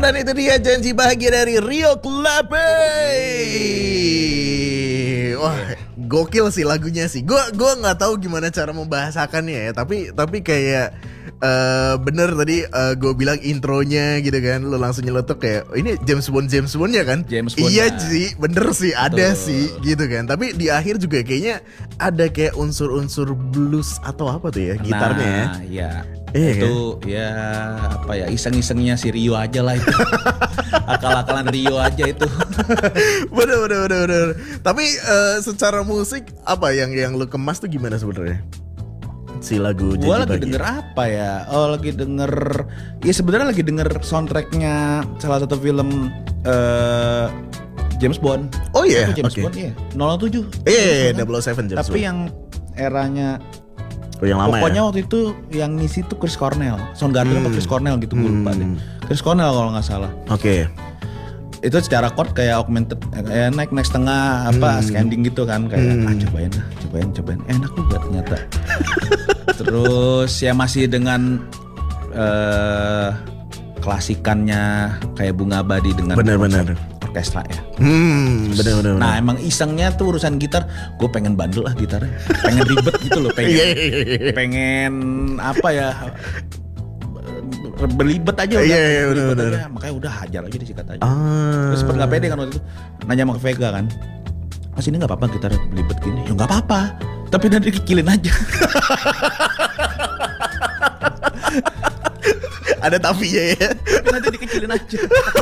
dan itu dia janji bahagia dari Rio Clape. Wah, gokil sih lagunya sih. Gua nggak tahu gimana cara membahasakannya ya. Tapi kayak bener tadi gue bilang intronya gitu kan, lo langsung nyeletuk kayak ini James Bond ya kan? James Bond. Iya sih, bener sih, ada sih gitu kan. Tapi di akhir juga kayaknya ada kayak unsur-unsur blues atau apa tuh ya gitarnya ya. Iya. kan? Itu ya apa ya, iseng-isengnya si Rio aja lah itu. Akal-akalan Rio aja itu. Bener. Tapi secara musik apa yang lu kemas tuh gimana sebenarnya? Si lagu Janji Gue lagi Bahagia. denger apa ya? Oh, lagi denger. Ya sebenarnya lagi denger soundtracknya salah satu film James Bond. Oh iya, James oke. Bond ya. 007. Iya, 007 James Tapi Bond. yang eranya Yang lama pokoknya ya. waktu itu yang ngisi tuh Chris Cornell. Soundgarden apa Chris Cornell gitu, gue lupa deh. Chris Cornell kalau nggak salah. Oke. Itu secara chord kayak augmented, naik setengah apa scanning gitu kan, kayak cobain enak juga ternyata. Terus ya masih dengan klasikannya kayak Bunga Abadi dengan Bener. orkestra ya. Bener. Nah emang isengnya tuh urusan gitar, gue pengen bandel lah gitarnya, pengen ribet gitu loh, pengen apa ya, berlibet aja udah. Iya, Berlibet bener. aja. Makanya udah hajar aja disikat aja. Ah. Terus sempet gak pede kan waktu itu, nanya sama Vega kan, Mas ini gak apa-apa gitar belibet gini? Ya gak apa-apa, tapi nanti dikecilin aja. Ada tapinya ya. Tapi nanti dikecilin aja.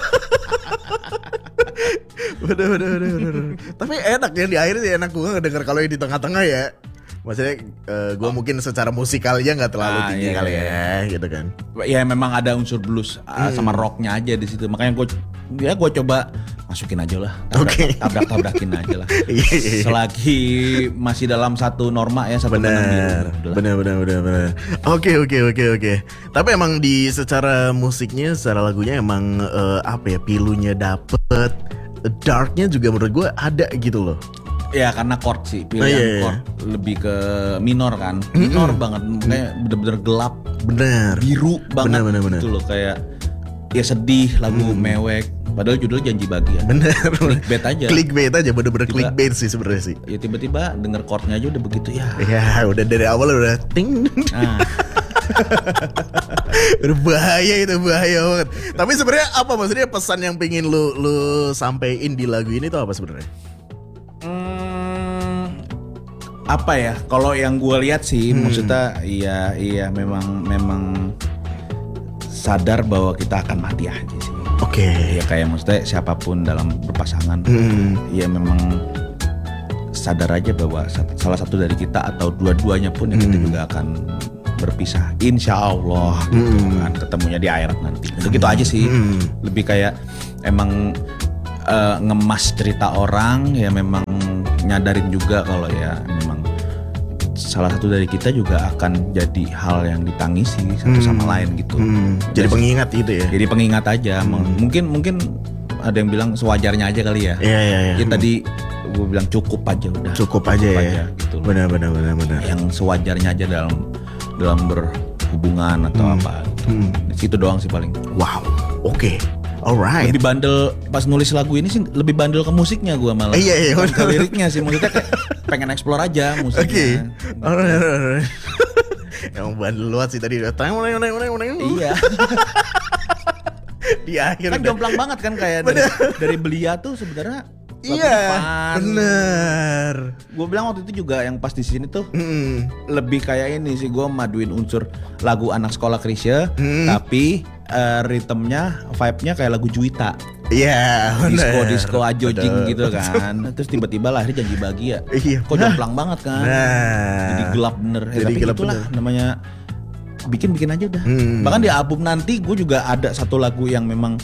Bener. Tapi enak ya di akhir sih, enak gue ngedenger kalau yang di tengah-tengah ya. Maksudnya gue mungkin secara musikalnya nggak terlalu tinggi kali ya, gitu kan. Ya memang ada unsur blues sama rocknya aja di situ. Makanya gue coba masukin aja lah. Tabrak-tabrakin aja lah. Selagi masih dalam satu norma ya, satu benang biru. Bener. Oke. Tapi emang di secara musiknya, secara lagunya emang apa ya, pilunya dapet, darknya juga menurut gue ada gitu loh. Ya karena chord sih, pilihan chord lebih ke minor kan, minor banget, kayak bener-bener gelap, biru banget, bener. gitu loh, kayak ya sedih, lagu mewek, padahal judulnya Janji Bahagia. Bener. Clickbait aja, bener-bener clickbait sih sebenarnya sih. Ya tiba-tiba denger chordnya aja udah begitu ya. Ya udah dari awal udah ting. Berbahaya banget. Tapi sebenarnya apa maksudnya pesan yang pengen lu sampein di lagu ini tuh apa sebenarnya? Apa ya? Kalau yang gue lihat sih, maksudnya iya memang sadar bahwa kita akan mati aja sih. Oke. Ya kayak maksudnya siapapun dalam berpasangan, ya memang sadar aja bahwa salah satu dari kita atau dua-duanya pun kita juga akan berpisah. Insya Allah gitu kan, ketemunya di akhirat nanti. Gitu aja sih. Lebih kayak emang ngemas cerita orang, ya memang nyadarin juga kalau ya memang salah satu dari kita juga akan jadi hal yang ditangisi satu sama lain gitu. Jadi pengingat gitu ya. Jadi pengingat aja. Mungkin ada yang bilang sewajarnya aja kali ya. Iya. Ya tadi gue bilang cukup aja udah. Cukup aja gitu. Benar. Yang sewajarnya aja dalam berhubungan atau apa. Gitu doang sih paling. Wow. Oke. Alright. Lebih bandel pas nulis lagu ini sih, lebih bandel ke musiknya gue malah. Iya. Bukan ke liriknya sih, maksudnya kayak pengen explore aja musiknya. Oke. Alright. Yang bandel luat sih tadi. Iya. Di akhir Kan jomplang banget kan, kayak dari Belia tuh sebenarnya. Iya, bener. Gue bilang waktu itu juga yang pas di sini tuh lebih kayak ini sih, gue maduin unsur lagu anak sekolah Krisya, tapi ritmenya, vibe-nya kayak lagu Juwita. Iya, bener. Disco ajojing gitu kan. Terus tiba-tiba lahir Janji Bahagia. Iya. Kok jomplang banget kan. Nah. Jadi gelap bener. Tapi gelap itulah bener. namanya bikin aja udah. Bahkan di album nanti gue juga ada satu lagu yang memang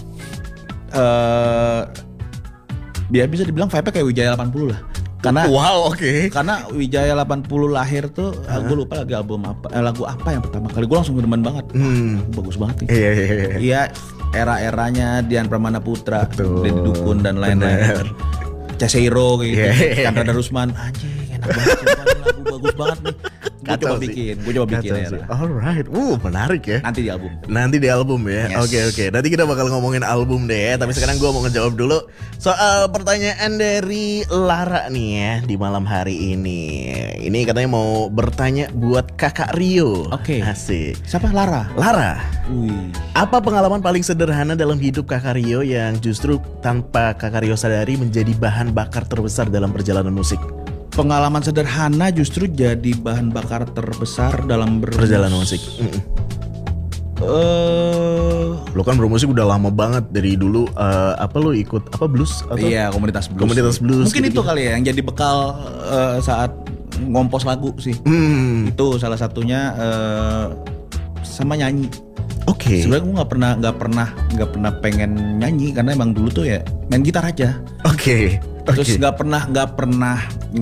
dia bisa dibilang vibe-nya kayak Wijaya 80 lah. Karena Karena Wijaya 80 lahir tuh, gue lupa lagu apa yang pertama kali gue langsung demen banget. Bagus banget nih. Iya, era-eranya Dian Pramana Putra, Deddy Dukun dan lain-lain. Ceseiro gitu, Chandra Darusman, anjing enak banget, lagu bagus banget nih. Gue coba bikin ya. Alright, menarik ya. Nanti di album ya. Yes. Oke. Nanti kita bakal ngomongin album deh ya. Tapi sekarang gue mau ngejawab dulu soal pertanyaan dari Lara nih ya di malam hari ini. Ini katanya mau bertanya buat Kakak Rio. Oke. Asik. Siapa? Lara. Wih. Apa pengalaman paling sederhana dalam hidup Kakak Rio yang justru tanpa Kakak Rio sadari menjadi bahan bakar terbesar dalam perjalanan musik? Pengalaman sederhana justru jadi bahan bakar terbesar dalam perjalanan musik. Lo kan bermusik udah lama banget dari dulu. Lo ikut blues? Atau? Iya, komunitas blues. Mungkin itu kali ya yang jadi bekal saat ngompos lagu sih. Itu salah satunya sama nyanyi. Oke. Sebenarnya gue nggak pernah pengen nyanyi karena emang dulu tuh ya main gitar aja. Oke. Terus nggak pernah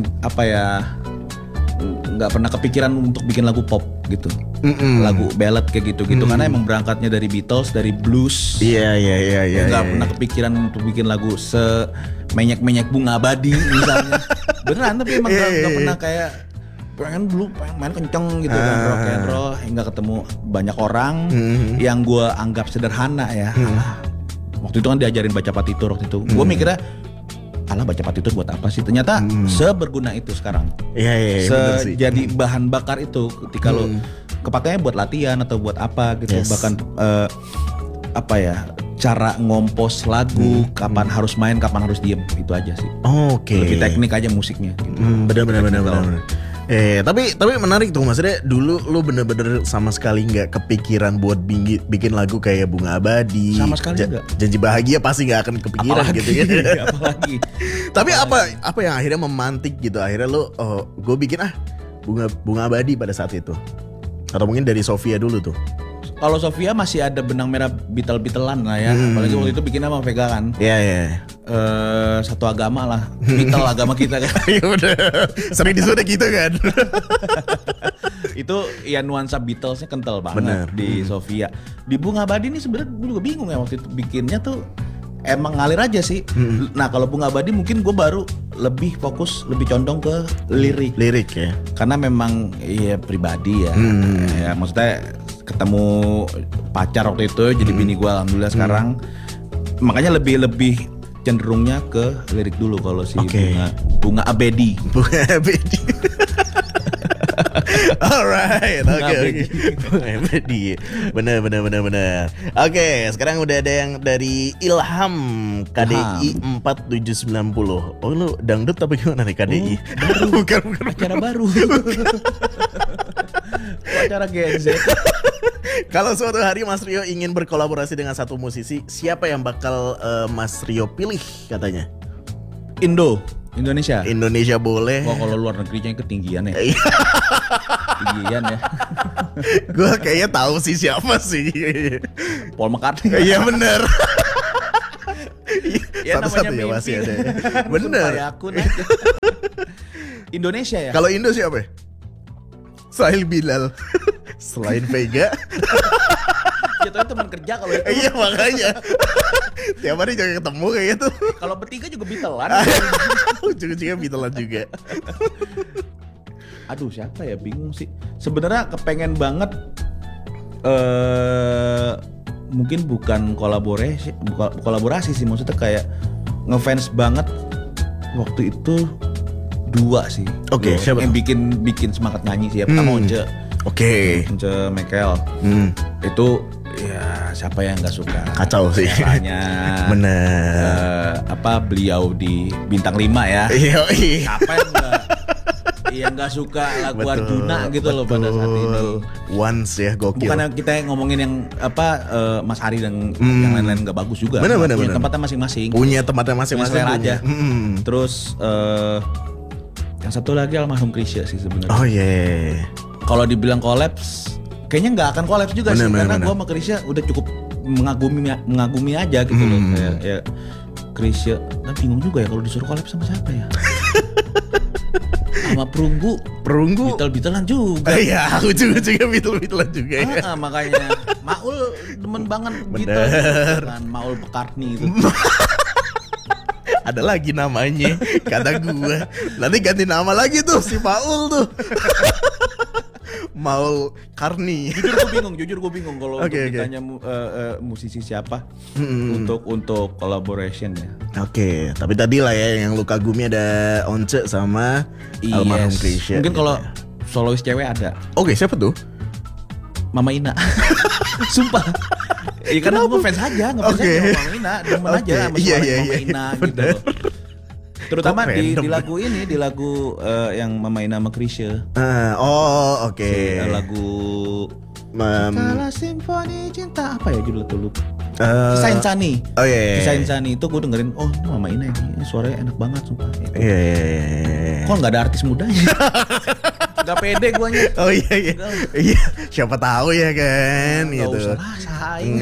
kepikiran untuk bikin lagu pop gitu, lagu ballad kayak gitu karena emang berangkatnya dari Beatles, dari blues. Iya. Nggak pernah kepikiran untuk bikin lagu semenyek Bunga Abadi misalnya. Beneran, tapi emang nggak pernah kayak pengen main kenceng gitu kan, rock and roll, hingga ketemu banyak orang yang gue anggap sederhana ya. Waktu itu kan diajarin baca partitur waktu itu. Gue mikirnya baca partitur buat apa sih? Ternyata seberguna itu sekarang. Iya. Jadi bahan bakar itu ketika lo kepakainya buat latihan atau buat apa gitu. Yes. Bahkan cara ngompos lagu, kapan harus main, kapan harus diem, itu aja sih. Oke. Lebih teknik aja musiknya. Gitu. Benar. Tapi menarik tuh, maksudnya dulu lu bener-bener sama sekali nggak kepikiran buat bikin lagu kayak Bunga Abadi, sama sekali nggak. Janji Bahagia pasti nggak akan kepikiran gitu ya. Apalagi. Tapi apa yang akhirnya memantik gitu, akhirnya lu gue bikin Bunga Abadi pada saat itu, atau mungkin dari Sofia dulu tuh? Kalau Sofia masih ada benang merah Beatle-Beatlean lah ya. Apalagi waktu itu bikinnya sama Vega kan. Iya. Satu agama lah. Beatle agama kita kan. Iya bener. Sering disuruh gitu kan. Itu ya nuansa Beatlesnya kental banget. Bener. Di Sofia. Di Bunga Abadi ini sebenarnya gue juga bingung ya waktu itu bikinnya tuh emang ngalir aja sih. Nah kalau Bunga Abadi mungkin gue baru lebih fokus, lebih condong ke lirik ya. Karena memang ya pribadi ya. Ya maksudnya ketemu pacar waktu itu jadi bini gue alhamdulillah sekarang. Makanya lebih cenderungnya ke lirik dulu kalau si Bunga Abedi. Bunga Abedi. Alright, oke. Bunga Abedi. Benar. Oke, sekarang udah ada yang dari Ilham KDI 4790. Oh lu dangdut tapi gimana nih KDI? Bukan. Acara baru. Acara Gen Z. Kalau suatu hari Mas Rio ingin berkolaborasi dengan satu musisi, siapa yang bakal Mas Rio pilih katanya? Indonesia boleh. Wah kalau luar negerinya ketinggian ya. Ketinggian ya. Gue kayaknya tahu sih siapa sih. Paul McCartney. Iya benar. Ya Satu-satunya masih ada. Bener. Indonesia ya. Kalau Indo siapa? Sahil Bilal. Selain Vega. Jatuhnya teman kerja kalau itu. Iya makanya. Tiap hari jangan ketemu kayak gitu. Kalau bertiga juga Beatlean. Ujung-ujungnya Beatlean juga. Aduh siapa ya, bingung sih. Sebenarnya kepengen banget mungkin bukan kolaborasi sih, maksudnya kayak ngefans banget waktu itu dua sih. Oke, siapa yang bikin semangat nyanyi sih ya. Pertama Once. Oke. Once Mekel. Itu ya siapa yang nggak suka? Kacau sih. Caranya. Bener. Beliau di Bintang 5 ya. Iya. Siapa yang nggak suka lagu Arjuna gitu loh pada saat ini. Once ya, gokil. Bukan kita ngomongin yang Mas Ari dan yang lain-lain nggak bagus juga. Bener. Punya tempatnya masing-masing. Punya selera aja. Terus yang satu lagi almarhum Krisya sih sebenarnya. Oh iya. Kalau dibilang kolaps, kayaknya nggak akan kolaps juga sih, karena gue sama Krisya udah cukup mengagumi aja gitu loh. Ya Krisya, nah bingung juga ya kalau disuruh kolaps sama siapa ya? Sama Perunggu Beatle-Beatlean juga. Iya, aku juga Beatle-Beatlean juga ya. Makanya Maul demen banget Beatle kan, Maul McCartney itu. Ada lagi namanya, kata gue. Nanti ganti nama lagi tuh si Paul tuh. Maul Karni. Jujur gue bingung kalau untuk ditanya musisi siapa untuk collaboration ya. Oke, tapi tadi lah ya yang lu kagumi ada Once sama almarhum Krisya. Mungkin kalau solois cewek ada. Oke, siapa tuh? Mama Ina. Sumpah. Iya karena gue fans aja, ngefans aja sama Mama Ina, demen aja sama suara Mama Ina gitu. Terutama di lagu ini, di lagu yang Mama Ina sama Krisya. Lagu Kala Simfoni Cinta apa ya judulnya tuh lupa. Kisah Insani. Kisah Insani itu gue dengerin, oh Mama Ina ini suaranya enak banget sumpah. Iya. Kok nggak ada artis mudanya? Gak pede guanya. Oh iya. Siapa tahu ya kan gak gitu. Usah lah saing.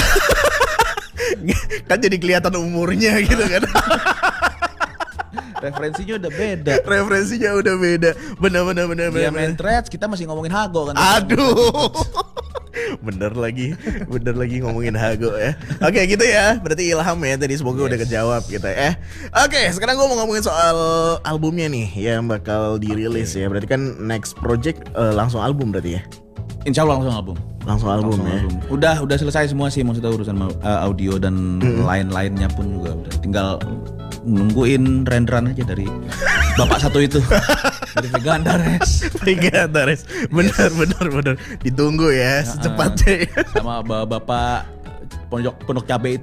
Kan jadi kelihatan umurnya gitu kan. Referensinya udah beda. Benar. Dia main threads, kita masih ngomongin Hago kan. Aduh. Bener lagi ngomongin Hago ya. Oke gitu ya. Berarti Ilham ya tadi, semoga udah kejawab gitu ya. Oke, sekarang gue mau ngomongin soal albumnya nih yang bakal dirilis ya. Berarti kan next project langsung album berarti ya. Insya Allah langsung album ya. Udah selesai semua sih, maksudnya urusan audio dan lain-lainnya pun juga udah. Tinggal nungguin renderan aja dari bapak satu itu. Dari Vega Antares. Bener. Ditunggu ya secepatnya. Sama bapak pondok cabe itu.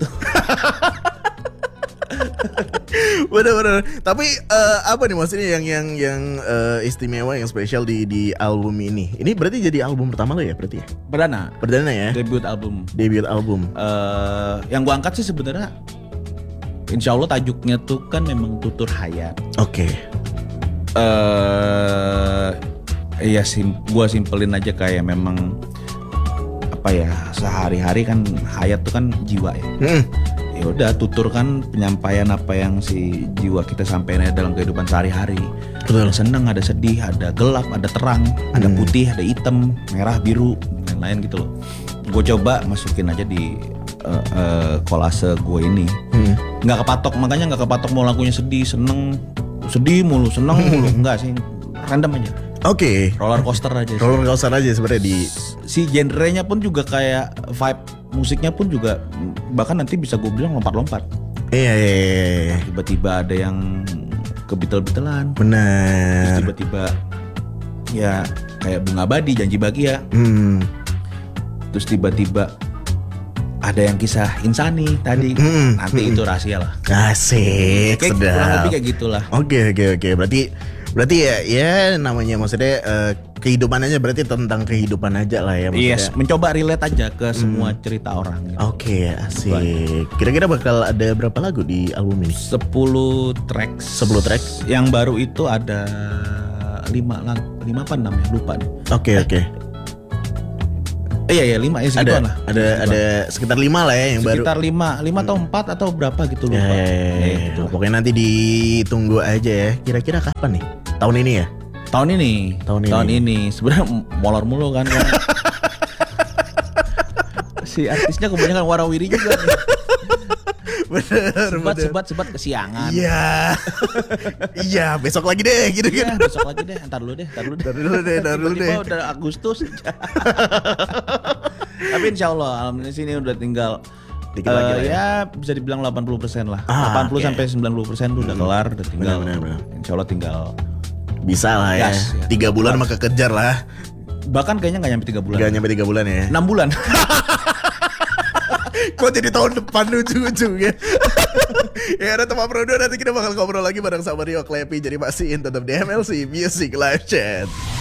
Bener. Tapi apa nih maksudnya yang istimewa, yang spesial di album ini? Ini berarti jadi album pertama lo ya berarti ya? Perdana ya? Debut album. Yang gua angkat sih sebenarnya insya Allah tajuknya tuh kan memang Tutur Hayat. Oke. Iya gua simpelin aja kayak memang apa ya, sehari-hari kan hayat tuh kan jiwa ya. Ya udah, tutur kan penyampaian apa yang si jiwa kita sampaikan dalam kehidupan sehari-hari. Betul. Ada seneng, ada sedih, ada gelap, ada terang, ada putih, ada hitam, merah, biru, dan lain-lain gitu loh. Gue coba masukin aja di kolase gue ini. Nggak kepatok, makanya nggak kepatok mau lagunya sedih mulu, seneng mulu, enggak sih, random aja. Oke. Roller coaster aja sebenarnya di si genrenya pun juga kayak vibe musiknya pun juga bahkan nanti bisa gue bilang lompat-lompat. Iya. Tiba-tiba ada yang kebitel-bitelan. Benar. Terus tiba-tiba ya kayak Bunga Abadi, Janji Bahagia. Terus tiba-tiba ada yang kisah Insani tadi. Nanti itu rahasia lah. Asik. Kayak kurang lebih kayak gitulah. Oke. Berarti ya namanya maksudnya kehidupan aja, berarti tentang kehidupan aja lah ya maksudnya. Yes, mencoba relate aja ke semua cerita orang gitu. Oke, asik. Kira-kira bakal ada berapa lagu di album ini? 10 tracks. Yang baru itu ada 5 apa 6 ya, lupa nih. Oke. Iya 5 ya segituan lah. Ada sekitar 5 lah ya yang baru. Sekitar 5 atau 4 atau berapa gitu lupa. Gitu. Pokoknya nanti ditunggu aja ya. Kira-kira kapan nih? Tahun ini ya? Tahun ini. Sebenarnya molor mulu kan. Si artisnya kebanyakan warawiri juga nih. Bener. Sebat kesiangan. Iya, besok lagi deh gitu kan. Besok lagi deh, ntar dulu deh. Tiba-tiba udah Agustus. Tapi insya Allah alhamdulillah sini udah tinggal dikit lagi ya, bisa dibilang 80% lah. 80 sampai 90% udah kelar, udah tinggal. Bener. Insya Allah tinggal bisa lah ya. 3 bulan maka kejar lah. Bahkan kayaknya gak nyampe 3 bulan. Gak nyampe 3 bulan ya. 6 bulan. Kok jadi tahun depan ujung-ujungnya. Ya ada teman Prodo, nanti kita bakal ngobrol lagi bareng sama Rio Klepi. Jadi pastiin tetap di MLC Music Live Chat.